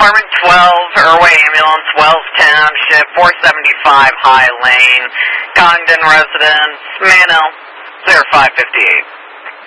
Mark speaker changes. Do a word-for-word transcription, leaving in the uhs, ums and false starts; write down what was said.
Speaker 1: Department twelve, Irway Ambulance, Wells Township, four seventy-five High Lane, Congdon Residence, Manel, zero five five eight.